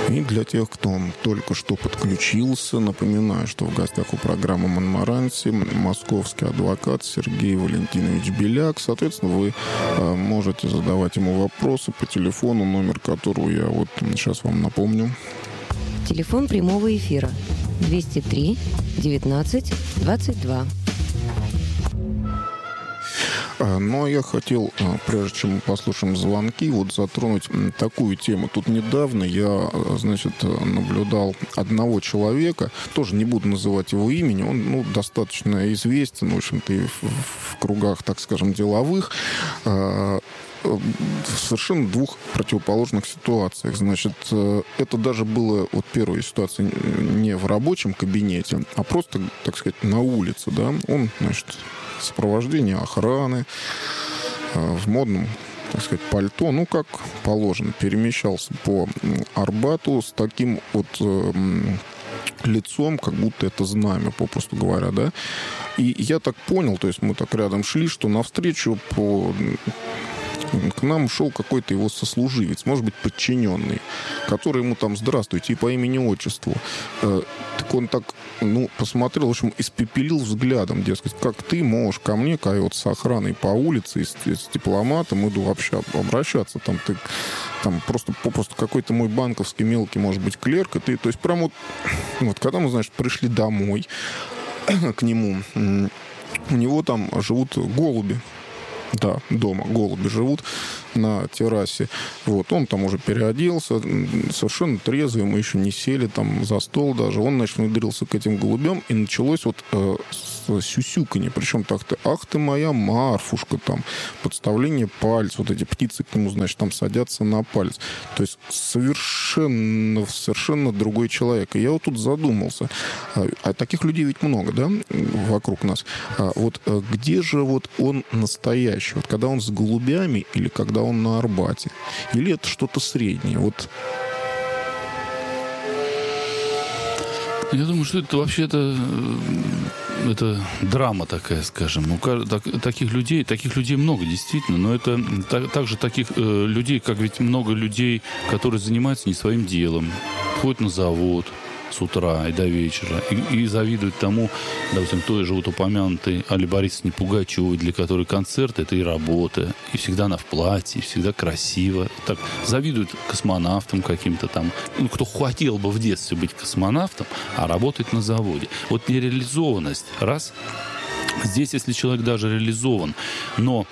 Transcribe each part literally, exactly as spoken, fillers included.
И для тех, кто только что подключился, напоминаю, что в гостях у программы «Монмаранси» московский адвокат Сергей Валентинович Беляк. Соответственно, вы э, можете задавать ему вопросы по телефону, номер которого я вот сейчас вам напомню. Телефон прямого эфира двести три девятнадцать двадцать два. Но я хотел, прежде чем мы послушаем звонки, вот затронуть такую тему. Тут недавно я, значит, наблюдал одного человека, тоже не буду называть его имени, он, ну, достаточно известен, в общем-то, и в, в кругах, так скажем, деловых, в совершенно двух противоположных ситуациях. Значит, это даже было, вот первая ситуация не в рабочем кабинете, а просто, так сказать, на улице, да. Он, значит, в сопровождении охраны, в модном, так сказать, пальто, ну, как положено, перемещался по Арбату с таким вот э, лицом, как будто это знамя, попросту говоря, да. И я так понял, то есть мы так рядом шли, что навстречу по... к нам шел какой-то его сослуживец, может быть, подчиненный, который ему там «здравствуйте» и по имени-отчеству. Э, так он так, ну, посмотрел, в общем, испепелил взглядом, дескать, как ты можешь ко мне, когда я вот с охраной по улице, с, с дипломатом иду вообще обращаться, там ты там просто попросту какой-то мой банковский мелкий, может быть, клерк, и ты, то есть прям вот, вот когда мы, значит, пришли домой к нему, у него там живут голуби. Да, дома голуби живут на террасе. Вот, он там уже переоделся, совершенно трезвый, мы еще не сели там за стол даже. Он, значит, внедрился к этим голубям, и началось вот э, сюсюканье. Причем так-то, ах ты моя Марфушка, там, подставление пальцев, вот эти птицы к нему, значит, там садятся на палец. То есть совершенно, совершенно другой человек. И я вот тут задумался. А таких людей ведь много, да, вокруг нас. А вот где же вот он настоящий? Вот когда он с голубями или когда он на Арбате? Или это что-то среднее? Вот. Я думаю, что это вообще это, это драма такая, скажем. У так, таких людей, таких людей много, действительно, но это так, также таких э, людей, как ведь много людей, которые занимаются не своим делом, ходят на завод с утра и до вечера, и, и завидуют тому, допустим, той же вот упомянутой Алле Борисовне Пугачевой, для которой концерт — это и работа, и всегда она в платье, и всегда красиво. Так завидуют космонавтам каким-то там, ну, кто хотел бы в детстве быть космонавтом, а работать на заводе. Вот нереализованность, раз. Здесь, если человек даже реализован, но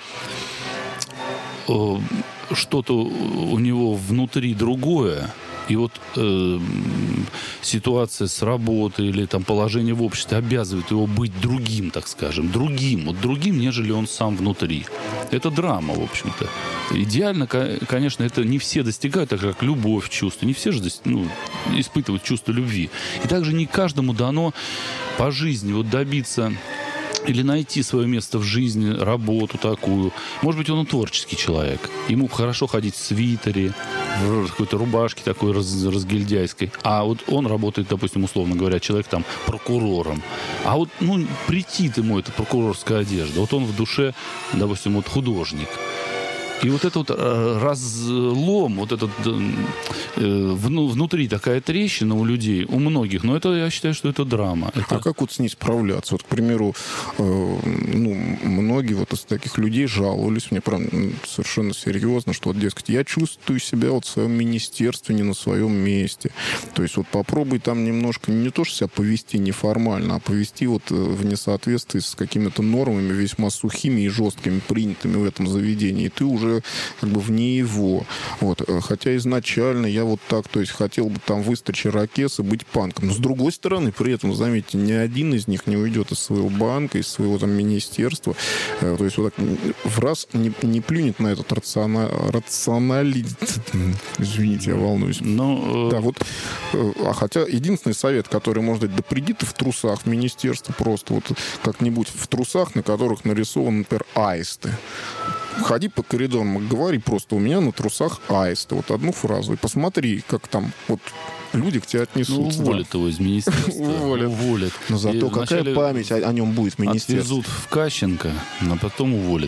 э, что-то у него внутри другое, и вот э, ситуация с работой или там положение в обществе обязывает его быть другим, так скажем, другим, вот другим, нежели он сам внутри. Это драма, в общем-то. Идеально, конечно, это не все достигают, так же, как любовь, чувство. Не все же, ну, испытывают чувство любви. И также не каждому дано по жизни вот добиться или найти свое место в жизни, работу такую. Может быть, он творческий человек. Ему хорошо ходить в свитере, в какой-то рубашке такой раз, разгильдяйской. А вот он работает, допустим, условно говоря, человек там прокурором. А вот, ну, претит ему эта прокурорская одежда. Вот он в душе, допустим, вот художник. И вот этот вот разлом, вот этот э, внутри такая трещина у людей, у многих, но это, я считаю, что это драма. Это... А как вот с ней справляться? Вот, к примеру, э, ну, многие вот из таких людей жаловались мне прям совершенно серьезно, что, вот, дескать, я чувствую себя вот в своем министерстве, не на своем месте. То есть вот попробуй там немножко не то, что себя повести неформально, а повести вот в несоответствии с какими-то нормами весьма сухими и жесткими, принятыми в этом заведении. И ты уже как бы вне его. Вот. Хотя изначально я вот так, то есть хотел бы там выстричь ирокез и быть панком. Но с другой стороны, при этом, заметьте, ни один из них не уйдет из своего банка, из своего там министерства. То есть вот так в раз не, не плюнет на этот рациона... рационализм. Извините, я волнуюсь. Но... Да, вот. А хотя единственный совет, который может дать, да приди ты в трусах в министерство просто вот как-нибудь в трусах, на которых нарисованы, например, аисты. ходи по коридорам, говори просто: у меня на трусах аисты. Вот одну фразу. И посмотри, как там вот люди к тебе отнесутся. Ну, уволят да. его из министерства. Уволят. Уволят. Но зато И какая вначале память о, о нем будет в министерстве. Отвезут в Кащенко, а потом уволят.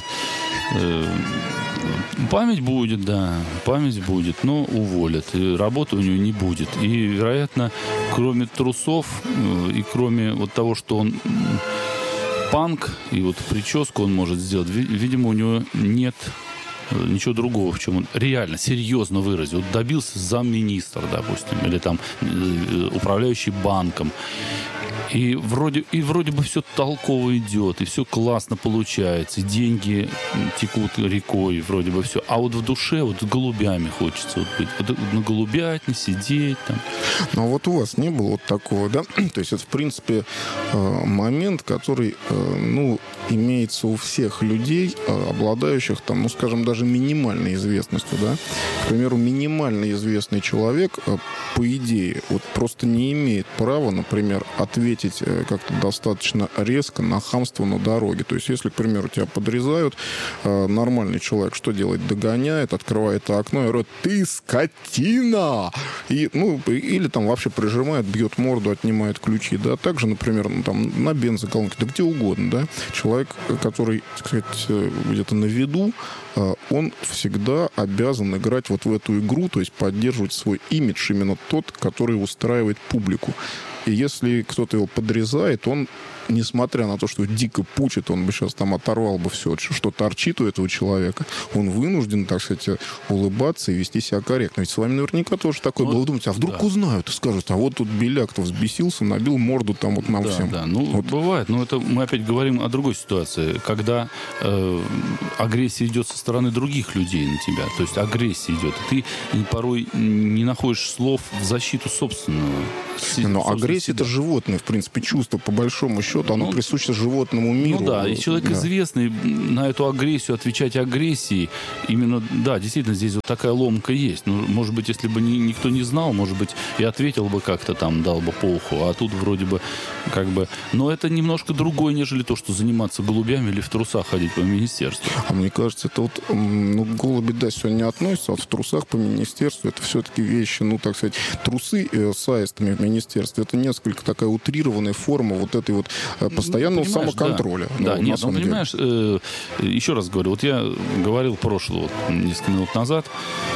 Память будет, да, память будет, но уволят. И работы у него не будет. И, вероятно, кроме трусов и кроме вот того, что он панк, и вот прическу он может сделать, видимо, у него нет ничего другого, в чем он реально, серьезно выразил. Вот добился замминистра, допустим, или там управляющий банком. И вроде, и вроде бы все толково идет, и все классно получается, и деньги текут рекой, вроде бы все. А вот в душе вот с голубями хочется вот быть. Вот на голубятне сидеть там. Но вот у вас не было вот такого, да? То есть это, в принципе, момент, который, ну, имеется у всех людей, обладающих, там, ну, скажем, даже минимальной известностью, да? К примеру, минимально известный человек, по идее, вот просто не имеет права, например, ответить как-то достаточно резко на хамство на дороге. То есть, если, к примеру, тебя подрезают, нормальный человек что делает? Догоняет, открывает окно и говорит: ты скотина! И, ну, или там вообще прижимает, бьет морду, отнимает ключи, да? Также, например, ну, там, на бензоколонке, да где угодно, да? Человек, который, так сказать, где-то на виду, он всегда обязан играть вот в эту игру, то есть поддерживать свой имидж, именно тот, который устраивает публику. И если кто-то его подрезает, он, несмотря на то, что дико пучит, он бы сейчас там оторвал бы все, что торчит у этого человека, он вынужден, так сказать, улыбаться и вести себя корректно. Ведь с вами наверняка тоже такое вот, было. Вы думаете, а вдруг да. узнают и скажут: а вот тут Беляк-то взбесился, набил морду там вот нам да, всем. Да, ну, вот. Бывает. Но это мы опять говорим о другой ситуации, когда э, агрессия идет со стороны других людей на тебя. То есть агрессия идет. И ты порой не находишь слов в защиту собственного. Но агрессия — это животное, в принципе, чувство, по большому счету, оно ну, присуще животному миру. Ну да, и человек да. известный, на эту агрессию отвечать агрессией, именно, да, действительно, здесь вот такая ломка есть. Ну, может быть, если бы ни, никто не знал, может быть, и ответил бы как-то там, дал бы по уху, а тут вроде бы как бы... Но это немножко другое, нежели то, что заниматься голубями или в трусах ходить по министерству. А мне кажется, это вот, ну, голуби, да, сегодня не относятся, а вот в трусах по министерству это все-таки вещи, ну, так сказать, трусы э, с аистами в министерстве, это несколько такая утрированная форма вот этой вот постоянного ну, самоконтроля. Да, ну, да нет, ну, понимаешь, э, еще раз говорю, вот я говорил прошлое, вот, несколько минут назад,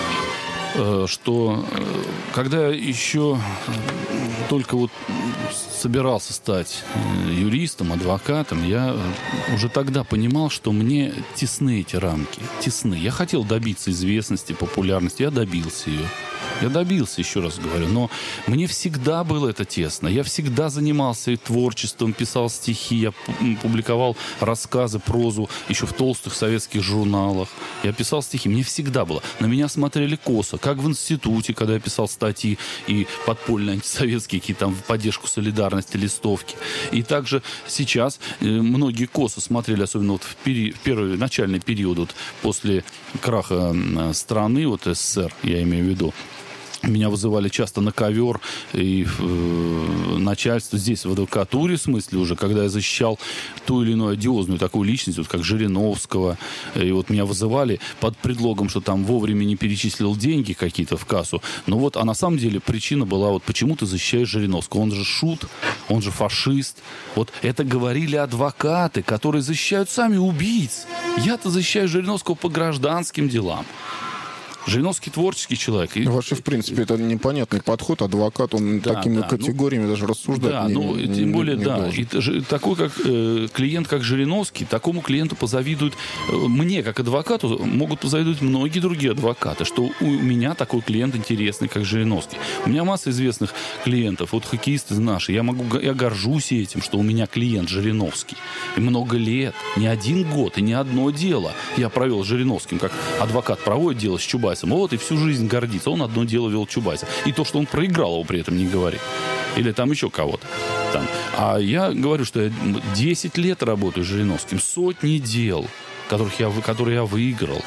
э, что э, когда еще только вот собирался стать юристом, адвокатом, я уже тогда понимал, что мне тесны эти рамки, тесны. Я хотел добиться известности, популярности, я добился ее. Я добился, еще раз говорю, но мне всегда было это тесно. Я всегда занимался и творчеством, писал стихи, я публиковал рассказы, прозу еще в толстых советских журналах. Я писал стихи, мне всегда было. На меня смотрели косо, как в институте, когда я писал статьи и подпольные антисоветские какие-то там в поддержку солидарности, листовки. И также сейчас многие косо смотрели, особенно вот в, пери- в первый начальный период, вот после краха страны, вот СССР, я имею в виду, меня вызывали часто на ковер и э, начальство здесь, в адвокатуре, в смысле уже, когда я защищал ту или иную одиозную такую личность, вот как Жириновского. И вот меня вызывали под предлогом, что там вовремя не перечислил деньги какие-то в кассу. Но вот, а на самом деле причина была, вот почему ты защищаешь Жириновского? Он же шут, он же фашист. Вот это говорили адвокаты, которые защищают сами убийц. Я-то защищаю Жириновского по гражданским делам. Жириновский творческий человек. И... Вообще, в принципе, это непонятный подход. Адвокат, он да, такими да, категориями ну, даже рассуждать да, не, ну, не, тем более, не, не да. должен. И, такой как э, клиент, как Жириновский, такому клиенту позавидуют. Э, мне, как адвокату, могут позавидовать многие другие адвокаты, что у меня такой клиент интересный, как Жириновский. У меня масса известных клиентов. Вот хоккеисты наши. Я, могу, я горжусь этим, что у меня клиент Жириновский. И много лет, не один год и не одно дело я провел с Жириновским, как адвокат проводит дело с Чубайсом. Вот и всю жизнь гордится. Он одно дело вел Чубайса. И то, что он проиграл, его при этом не говорит. Или там еще кого-то. Там. А я говорю, что я десять лет работаю с Жириновским. Сотни дел, которых я, которые я выиграл.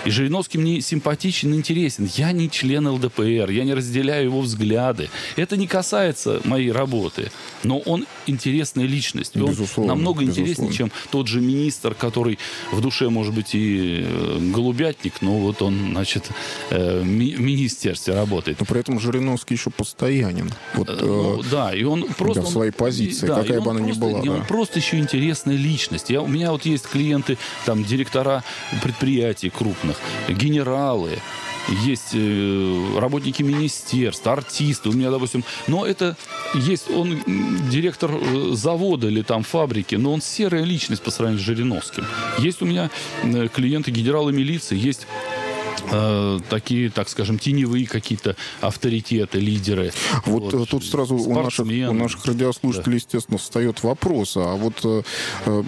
И Жириновский мне симпатичен, интересен. Я не член эл дэ пэ эр, я не разделяю его взгляды. Это не касается моей работы. Но он интересная личность. И он намного интереснее, безусловно, чем тот же министр, который в душе, может быть, и голубятник, но вот он, значит, в министерстве работает. Но при этом Жириновский еще постоянен. Вот, ну, э, да, и он просто... Да, в своей позиции, да, какая бы она просто, ни была. Да. Он просто еще интересная личность. Я, у меня вот есть клиенты, там, директора предприятий крупных, генералы, есть э, работники министерств, артисты. У меня, допустим, но это есть, он директор завода или там фабрики, но он серая личность по сравнению с Жириновским. Есть у меня э, клиенты генералы милиции, есть э, такие, так скажем, теневые какие-то авторитеты, лидеры. Вот, вот тут сразу у наших, у наших радиослушателей, да, естественно, встает вопрос, а вот э, э,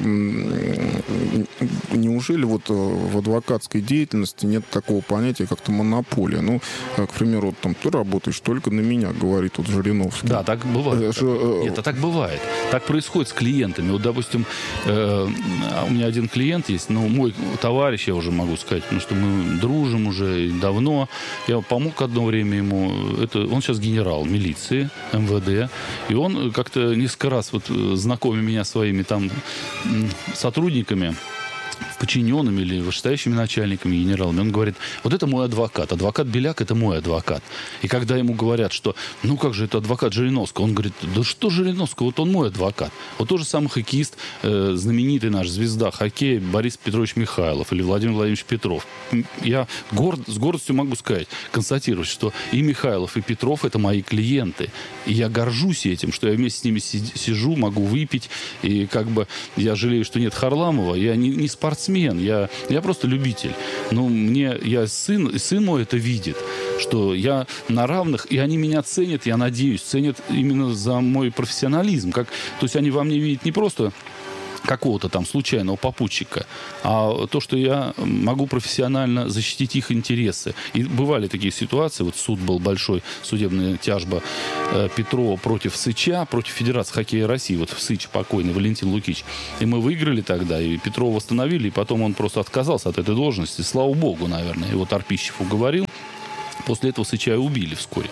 неужели вот в адвокатской деятельности нет такого понятия, как-то монополия? Ну, к примеру, вот, там, ты работаешь только на меня, говорит вот Жириновский. Да, так бывает. Это же, э, Нет, это так бывает. Так происходит с клиентами. Вот, допустим, э, у меня один клиент есть, ну, мой товарищ, я уже могу сказать, потому что мы дружим уже давно. Я помог одно время ему. Это, он сейчас генерал милиции, эм вэ дэ. И он как-то несколько раз, вот, знакомя меня своими там сотрудниками, подчиненными или вышестоящими начальниками, генералами, он говорит, вот это мой адвокат. Адвокат Беляк – это мой адвокат. И когда ему говорят, что, ну как же это адвокат Жириновского, он говорит, да что Жириновского, вот он мой адвокат. Вот тот же самый хоккеист, э, знаменитый наш звезда хоккея Борис Петрович Михайлов или Владимир Владимирович Петров. Я горд, с гордостью могу сказать, констатировать, что и Михайлов, и Петров – это мои клиенты. И я горжусь этим, что я вместе с ними сижу, могу выпить. И как бы я жалею, что нет Харламова. Я не, не спортсмен, я, я просто любитель. Но мне, я сын, сын мой это видит, что я на равных, и они меня ценят, я надеюсь, ценят именно за мой профессионализм. Как, то есть они во мне видят не просто какого-то там случайного попутчика, а то, что я могу профессионально защитить их интересы. И бывали такие ситуации, вот суд был большой, судебная тяжба э, Петрова против Сыча, против Федерации хоккея России, вот в Сыче покойный Валентин Лукич. И мы выиграли тогда, и Петрова восстановили, и потом он просто отказался от этой должности, слава богу, наверное. Его Торпищев уговорил. После этого Сыча и убили вскоре.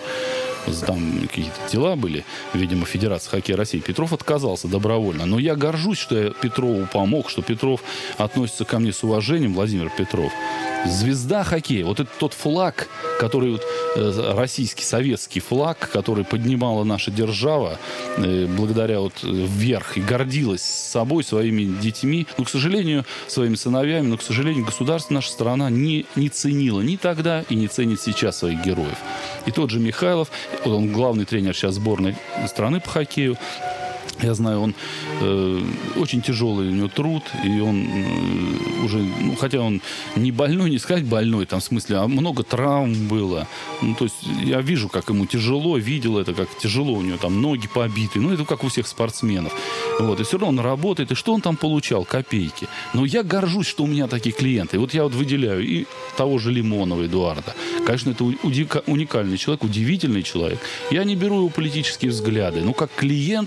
Там какие-то дела были, видимо, Федерация хоккея России. Петров отказался добровольно. Но я горжусь, что я Петрову помог, что Петров относится ко мне с уважением, Владимир Петров. Звезда хоккея. Вот это тот флаг, который вот, э, российский, советский флаг, который поднимала наша держава э, благодаря вот вверх и гордилась собой, своими детьми. Но, к сожалению, своими сыновьями, но, к сожалению, государство, наша страна не, не ценила ни тогда и не ценит сейчас своих героев. И тот же Михайлов, он главный тренер сейчас сборной страны по хоккею. Я знаю, он э, очень тяжелый у него труд, и он э, уже, ну, хотя он не больной, не сказать больной, там, в смысле, а много травм было. Ну, то есть я вижу, как ему тяжело, видел это, как тяжело у него, там, ноги побиты. Ну, это как у всех спортсменов. Вот, и все равно он работает, и что он там получал? Копейки. Но я горжусь, что у меня такие клиенты. И вот я вот выделяю и того же Лимонова Эдуарда. Конечно, это уникальный человек, удивительный человек. Я не беру его политические взгляды, но как клиент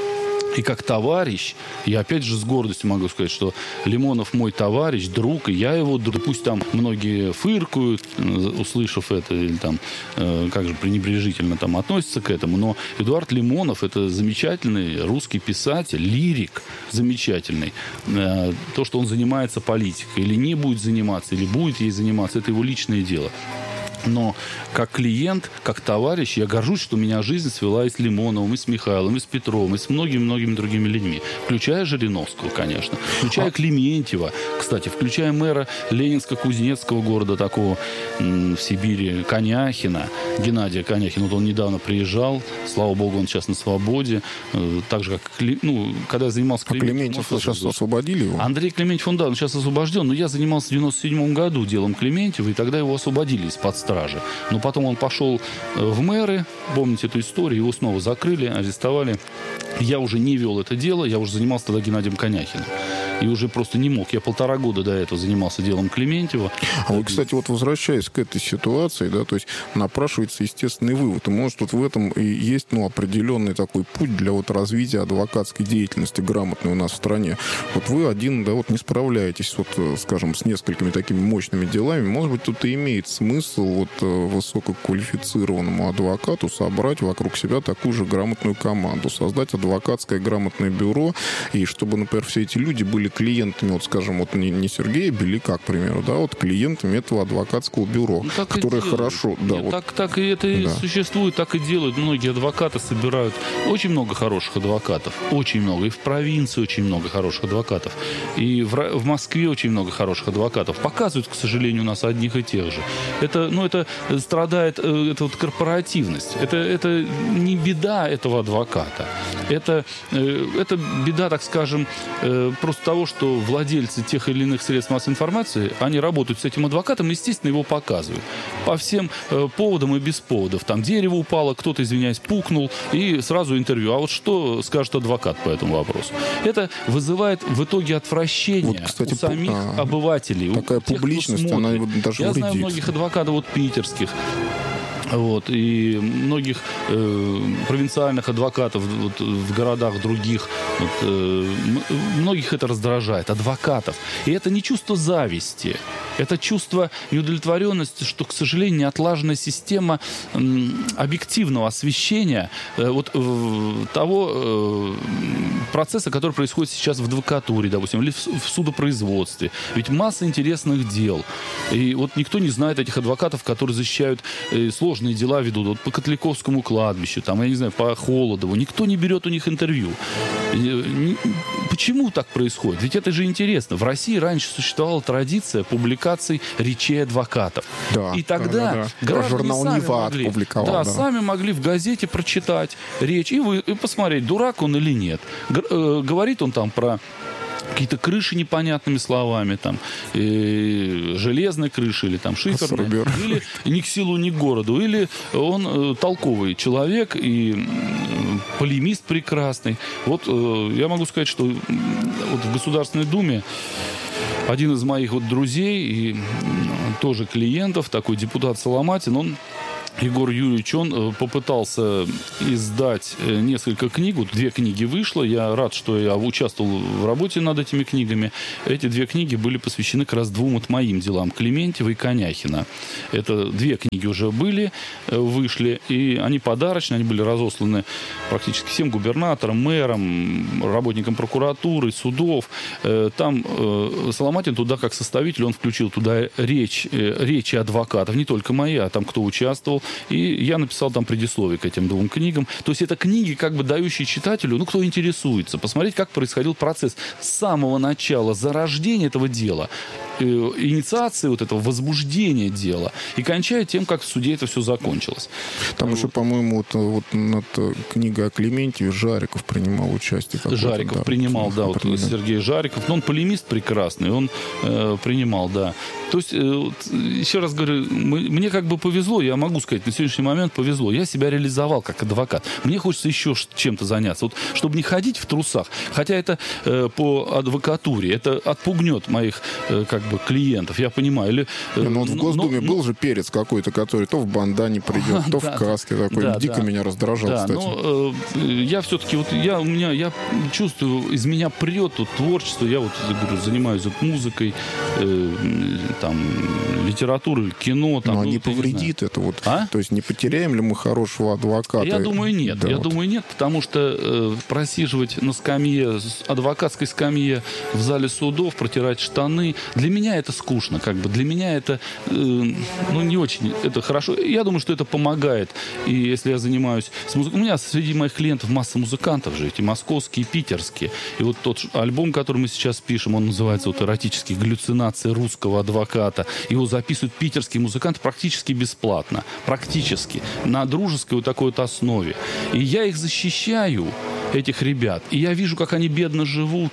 и как товарищ, я опять же с гордостью могу сказать, что Лимонов мой товарищ, друг, и я его друг. Пусть там многие фыркают, услышав это, или там, э, как же пренебрежительно там относятся к этому, но Эдуард Лимонов — это замечательный русский писатель, лирик замечательный. Э, то, что он занимается политикой, или не будет заниматься, или будет ей заниматься, это его личное дело. Но как клиент, как товарищ, я горжусь, что у меня жизнь свела и с Лимоновым, и с Михайловым, и с Петровым, и с многими-многими другими людьми. Включая Жириновского, конечно. Включая а... Клементьева, кстати, включая мэра Ленинско-Кузнецкого города, такого м- в Сибири, Коняхина, Геннадия Коняхина. Вот он недавно приезжал, слава богу, он сейчас на свободе. Э, так же, как, ну, когда я занимался Клементьевым... А Клементьев сейчас освободили его? Андрей Клементьев, он, да, он сейчас освобожден, но я занимался в девяносто седьмом году делом Клементьева, и тогда его освободили из-под стражи. Но потом он пошел в мэры, помните эту историю, его снова закрыли, арестовали. Я уже не вел это дело, я уже занимался тогда Геннадием Коняхиным. и уже просто не мог. Я полтора года до этого занимался делом Клементьева. А вы, кстати, вот возвращаясь к этой ситуации, да, то есть напрашивается естественный вывод. И может вот в этом и есть, ну, определенный такой путь для вот развития адвокатской деятельности грамотной у нас в стране. Вот вы один, да, вот не справляетесь, вот, скажем, с несколькими такими мощными делами. Может быть, тут и имеет смысл вот высококвалифицированному адвокату собрать вокруг себя такую же грамотную команду, создать адвокатское грамотное бюро, и чтобы, например, все эти люди были клиентами, вот, скажем, вот не, не Сергея Беляка, к примеру, да, вот клиентами этого адвокатского бюро, ну, которое хорошо... Да, Нет, вот, так, так и это и да. существует, так и делают. Многие адвокаты собирают. Очень много хороших адвокатов. Очень много. И в провинции очень много хороших адвокатов. И в, в Москве очень много хороших адвокатов. Показывают, к сожалению, у нас одних и тех же. Это, ну, это страдает это вот корпоративность. Это, это не беда этого адвоката. Это, это беда, так скажем, просто того, что владельцы тех или иных средств массовой информации, они работают с этим адвокатом, естественно, его показывают. По всем поводам и без поводов. Там дерево упало, кто-то, извиняюсь, пукнул, и сразу интервью. А вот что скажет адвокат по этому вопросу? Это вызывает в итоге отвращение вот, кстати, у самих а, обывателей. Такая у тех, публичность, она даже Я вредит. знаю многих адвокатов вот питерских, вот, и многих э, провинциальных адвокатов вот, в городах других, вот, э, многих это раздражает, адвокатов. И это не чувство зависти, это чувство неудовлетворенности, что, к сожалению, неотлаженная система э, объективного освещения э, вот, э, того э, процесса, который происходит сейчас в адвокатуре, допустим, или в, в судопроизводстве. Ведь масса интересных дел. И вот никто не знает этих адвокатов, которые защищают э, сложные дела ведут вот по Котляковскому кладбищу, там, я не знаю, по Холодову. Никто не берет у них интервью. Почему так происходит? Ведь это же интересно. В России раньше существовала традиция публикаций речей адвокатов. Да, и тогда да, да, да. граждане Журнал сами «Нева» могли, публиковал, да, да. сами могли в газете прочитать речь и, вы, и посмотреть, дурак он или нет. Г- э, говорит он там про какие-то крыши непонятными словами, там, э, железной крыши или там шиферной, или ни к селу, ни к городу, или он э, толковый человек и э, полемист прекрасный. Вот э, я могу сказать, что э, вот в Государственной Думе один из моих вот друзей и э, тоже клиентов, такой депутат Соломатин, он Егор Юрьевич, он попытался издать несколько книг. Вот две книги вышло. Я рад, что я участвовал в работе над этими книгами. Эти две книги были посвящены как раз двум вот моим делам. Клементьева и Коняхина. Это две книги уже были, вышли. И они подарочные. Они были разосланы практически всем губернаторам, мэрам, работникам прокуратуры, судов. Там Соломатин туда, как составитель, он включил туда речь, речи адвокатов. Не только мои, а там кто участвовал. И я написал там предисловие к этим двум книгам. То есть это книги, как бы дающие читателю, ну, кто интересуется, посмотреть, как происходил процесс с самого начала зарождения этого дела, э, инициации вот этого возбуждения дела, и кончая тем, как в суде это все закончилось. Там вот. Еще, по-моему, вот, вот над книгой о Клементьеве Жариков принимал участие. Жариков да, принимал, да, вот Сергей Жариков. Но он полемист прекрасный, он э, принимал, да. То есть, э, вот, еще раз говорю, мы, мне как бы повезло, я могу сказать, на сегодняшний момент повезло. Я себя реализовал как адвокат. Мне хочется еще чем-то заняться. Вот, чтобы не ходить в трусах, хотя это э, по адвокатуре, это отпугнет моих э, как бы клиентов, я понимаю. Или, э, но в Госдуме но, был но... же перец какой-то, который то в бандане придет, то в каске такой. Да, дико да. меня раздражал, да, кстати. Но э, я все-таки, вот я у меня, я чувствую, из меня прет вот, творчество. Я вот говорю, занимаюсь вот, музыкой, э, там, литературой, кино. Там, но ну, не повредит это вот. А? То есть не потеряем ли мы хорошего адвоката? Я думаю, нет. Да, я вот. думаю, нет, потому что э, просиживать на скамье, адвокатской скамье в зале судов, протирать штаны, для меня это скучно, как бы. Для меня это, э, ну, не очень, это хорошо. Я думаю, что это помогает. И если я занимаюсь с музыкой, у меня среди моих клиентов масса музыкантов же, эти московские, питерские. И вот тот альбом, который мы сейчас пишем, он называется вот «Эротические галлюцинации русского адвоката». Его записывают питерские музыканты практически бесплатно. Практически. На дружеской вот такой вот основе. И я их защищаю, этих ребят. И я вижу, как они бедно живут.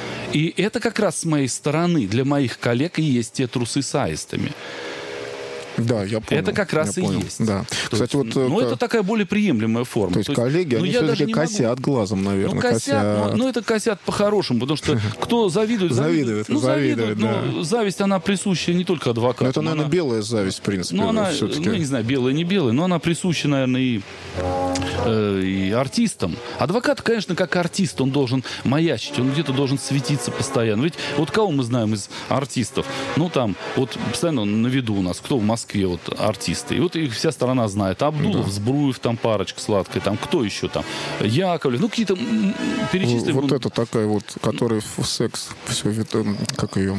И это как раз с моей стороны, для моих коллег и есть те трусы с аистами. Да, я понял. Это как раз я и понял. есть. Да. То Кстати, есть, вот... ну, к- это такая более приемлемая форма. То есть, То есть, коллеги, ну, они я даже все-таки не могу- косят глазом, наверное, Ну, косят, ну, ну, это косят по-хорошему, потому что кто завидует... Завидует, ну, завидует, ну, зависть, она присуща не только адвокатам. Ну, это, наверное, она- белая зависть, в принципе, Ну, она, все-таки. ну, я не знаю, белая, не белая, но она присуща, наверное, и, э, и артистам. Адвокат, конечно, как артист, он должен маячить, он где-то должен светиться постоянно. Ведь вот кого мы знаем из артистов? Ну, там, вот постоянно на виду у нас, кто в Москве, вот, артисты. И вот их вся страна знает. Абдулов, Да. Збруев, там, парочка сладкая, там, кто еще там? Яковлев, ну, какие-то м, перечислим. Вот ну, это такая вот, которая в секс, все это, как ее...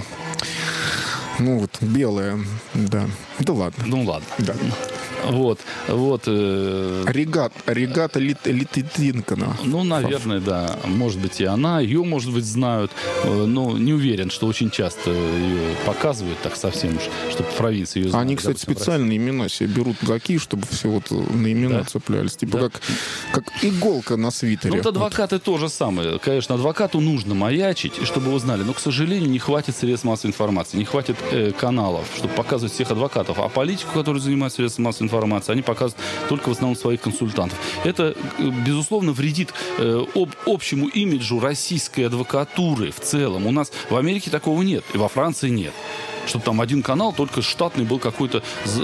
Ну, вот, белая, да. Да ладно. Ну, ладно. Да. Вот, вот. э, Регат, регата Лит, Литвинкина. Ну, наверное, да. Может быть, и она. Ее, может быть, знают. Э, Но не уверен, что очень часто ее показывают так совсем уж, чтобы в провинции ее знали. Они, кстати, Допустим, в специальные имена себе берут такие, чтобы все вот на имена Да? цеплялись. Типа Да. как, как иголка на свитере. Ну, вот адвокаты то же самое. Конечно, адвокату нужно маячить, чтобы его знали. Но, к сожалению, не хватит средств массовой информации, не хватит э, каналов, чтобы показывать всех адвокатов. А политику, который занимается средством массовой информации, они показывают только в основном своих консультантов. Это, э, безусловно, вредит э, об, общему имиджу российской адвокатуры в целом. У нас в Америке такого нет, и во Франции нет. Чтобы там один канал, только штатный был какой-то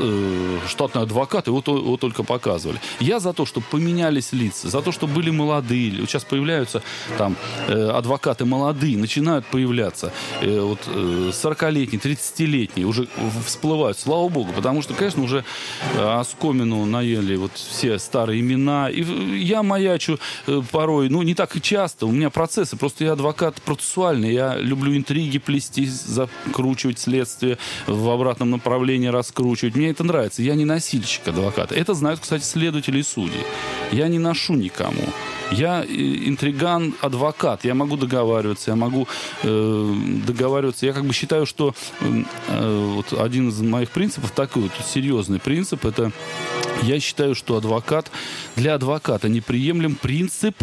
э, штатный адвокат, его, то- его только показывали. Я за то, чтобы поменялись лица, за то, чтобы были молодые. Вот сейчас появляются там э, адвокаты молодые, начинают появляться. Э, вот э, сорокалетние, тридцатилетние уже в- всплывают, слава богу. Потому что, конечно, уже э, оскомину наели вот все старые имена. И э, я маячу э, порой, ну, не так и часто. У меня процессы, просто я адвокат процессуальный. Я люблю интриги плести, закручивать следствие в обратном направлении, раскручивать. Мне это нравится. Я не носильщик адвоката. Это знают, кстати, следователи и судьи. Я не ношу никому. Я э, интриган, адвокат. Я могу договариваться, я могу э, договариваться. Я как бы считаю, что э, э, вот один из моих принципов, такой вот серьезный принцип, это я считаю, что адвокат, для адвоката неприемлем принцип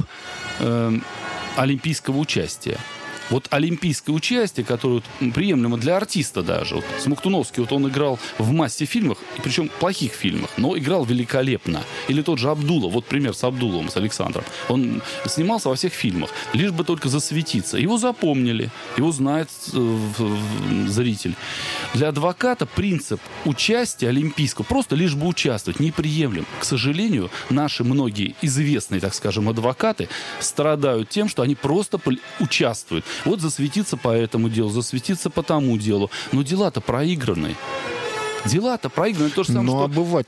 э, олимпийского участия. Вот олимпийское участие, которое вот приемлемо для артиста даже. Вот Смоктуновский, вот он играл в массе фильмах, и причем плохих фильмах, но играл великолепно. Или тот же Абдулов, вот пример с Абдуловым, с Александром. Он снимался во всех фильмах, лишь бы только засветиться. Его запомнили, его знает э, зритель. Для адвоката принцип участия олимпийского, просто лишь бы участвовать, неприемлем. К сожалению, наши многие известные, так скажем, адвокаты страдают тем, что они просто пол- участвуют. Вот засветиться по этому делу, засветиться по тому делу. Но дела-то проиграны. Дела-то проиграны. То же самое, Но что... обыватель